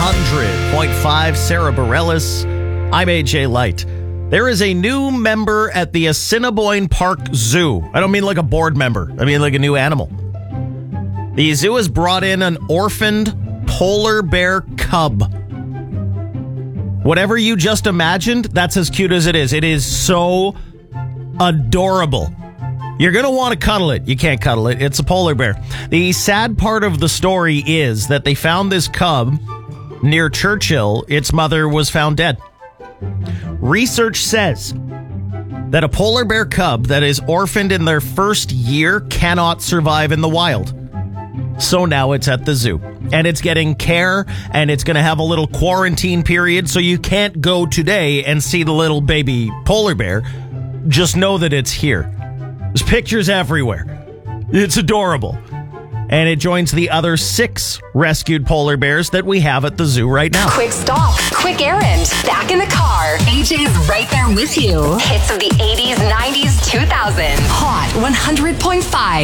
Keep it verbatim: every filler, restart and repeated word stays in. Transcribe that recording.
hundred point five Sarah Bareilles. I'm A J Light. There is a new member at the Assiniboine Park Zoo. I don't mean like a board member. I mean like a new animal. The zoo has brought in an orphaned polar bear cub. Whatever you just imagined, that's as cute as it is. It is so adorable. You're going to want to cuddle it. You can't cuddle it. It's a polar bear. The sad part of the story is that they found this cub near Churchill. Its mother was found dead. Research says that a polar bear cub that is orphaned in their first year cannot survive in the wild. So now it's at the zoo. And it's getting care, and it's going to have a little quarantine period, so you can't go today and see the little baby polar bear. Just know that it's here. There's pictures everywhere. It's adorable. And it joins the other six rescued polar bears that we have at the zoo right now. Quick stop, quick errand, back in the car. A J's right there with you. Hits of the eighties, nineties, two thousand. Hot one hundred point five.